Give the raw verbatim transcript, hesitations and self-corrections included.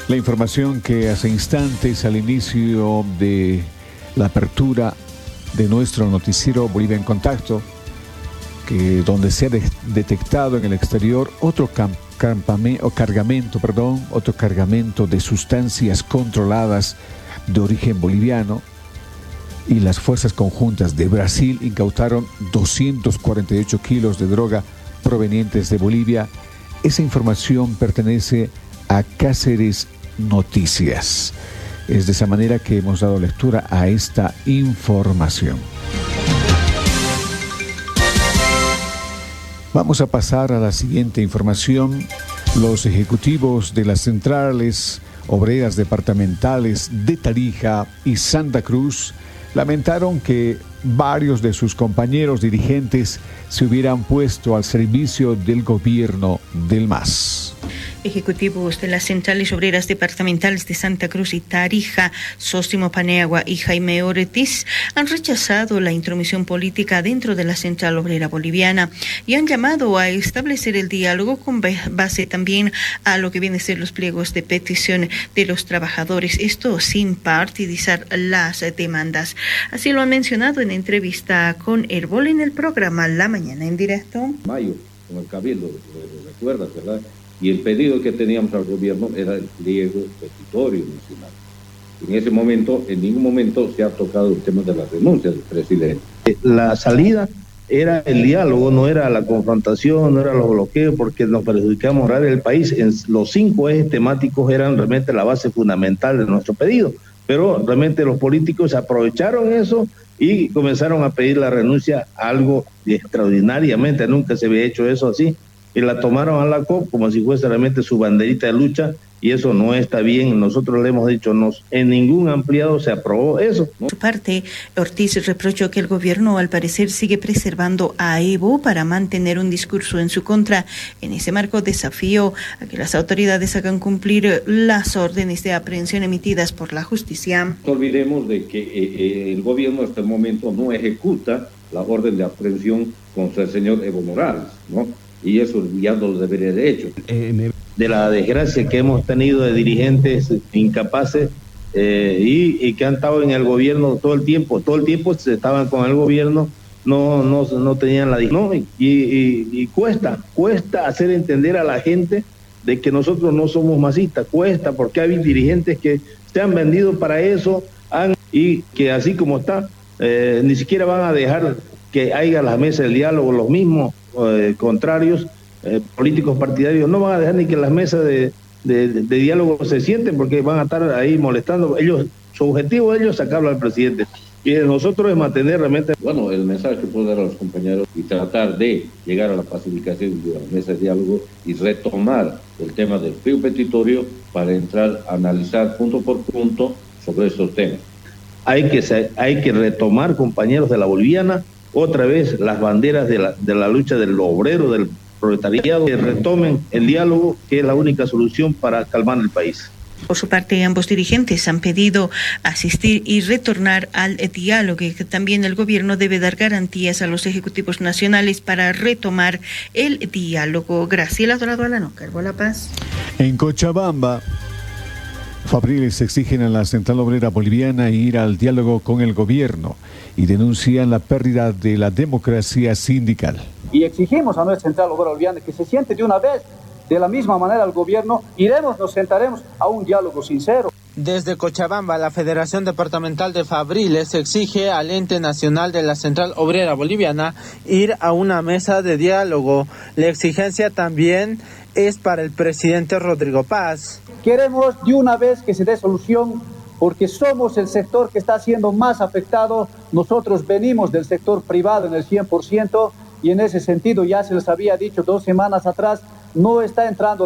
La información que hace instantes al inicio de la apertura de nuestro noticiero Bolivia en Contacto, que donde se ha de- detectado en el exterior otro cam- campame- o cargamento, perdón, otro cargamento de sustancias controladas de origen boliviano, y las fuerzas conjuntas de Brasil incautaron doscientos cuarenta y ocho kilos de droga provenientes de Bolivia. Esa información pertenece a Cáceres Noticias. Es de esa manera que hemos dado lectura a esta información. Vamos a pasar a la siguiente información. Los ejecutivos de las centrales obreras departamentales de Tarija y Santa Cruz lamentaron que varios de sus compañeros dirigentes se hubieran puesto al servicio del gobierno del M A S. Ejecutivos de las centrales obreras departamentales de Santa Cruz y Tarija, Sósimo Paniagua y Jaime Ortiz, han rechazado la intromisión política dentro de la central obrera boliviana y han llamado a establecer el diálogo con base también a lo que vienen a ser los pliegos de petición de los trabajadores, esto sin partidizar las demandas. Así lo han mencionado en entrevista con Herbol en el programa La Mañana en Directo. Mayo, con el Cabildo, ¿lo recuerdas, verdad? Y el pedido que teníamos al gobierno era el pliego petitorio nacional. En ese momento, en ningún momento se ha tocado el tema de la renuncia del presidente. La salida era el diálogo, no era la confrontación, no era los bloqueos, porque nos perjudicamos a el país. En los cinco ejes temáticos eran realmente la base fundamental de nuestro pedido, pero realmente los políticos aprovecharon eso y comenzaron a pedir la renuncia, algo extraordinariamente, nunca se había hecho eso así, y la tomaron a la C O P como si fuese realmente su banderita de lucha, y eso no está bien. Nosotros le hemos dicho, nos, en ningún ampliado se aprobó eso, ¿no? Por su parte, Ortiz reprochó que el gobierno al parecer sigue preservando a Evo para mantener un discurso en su contra. En ese marco desafió a que las autoridades hagan cumplir las órdenes de aprehensión emitidas por la justicia. No olvidemos de que eh, el gobierno hasta el momento no ejecuta la orden de aprehensión contra el señor Evo Morales, ¿no? Y eso ya no lo debería de hecho. De la desgracia que hemos tenido de dirigentes incapaces eh, y, y que han estado en el gobierno todo el tiempo, todo el tiempo estaban con el gobierno, no no, no tenían la... No, y, y, y cuesta, cuesta hacer entender a la gente de que nosotros no somos masistas, cuesta, porque hay dirigentes que se han vendido para eso han, y que así como está, eh, ni siquiera van a dejar que haya la mesa del diálogo, los mismos eh, contrarios, eh, políticos partidarios, no van a dejar ni que las mesas de, de, de, de diálogo se sienten, porque van a estar ahí molestando. Ellos, su objetivo de ellos es sacarlo al presidente, y de nosotros es mantener realmente... Bueno, el mensaje que puedo dar a los compañeros y tratar de llegar a la pacificación de la mesa de diálogo y retomar el tema del pliego petitorio para entrar a analizar punto por punto sobre estos temas. Hay que, hay que retomar, compañeros de la boliviana, otra vez las banderas de la, de la lucha del obrero, del proletariado, que retomen el diálogo, que es la única solución para calmar el país. Por su parte, ambos dirigentes han pedido asistir y retornar al diálogo, y que también el gobierno debe dar garantías a los ejecutivos nacionales para retomar el diálogo. Graciela Dorado Alano, Cargo La Paz. En Cochabamba, Fabriles exigen a la Central Obrera Boliviana ir al diálogo con el gobierno y denuncian la pérdida de la democracia sindical. Y exigimos a nuestra Central Obrera Boliviana que se siente de una vez de la misma manera al gobierno. Iremos, nos sentaremos a un diálogo sincero. Desde Cochabamba, la Federación Departamental de Fabriles exige al ente nacional de la Central Obrera Boliviana ir a una mesa de diálogo. La exigencia también es para el presidente Rodrigo Paz. Queremos de una vez que se dé solución, porque somos el sector que está siendo más afectado. Nosotros venimos del sector privado en el cien por ciento, y en ese sentido ya se les había dicho dos semanas atrás, no está entrando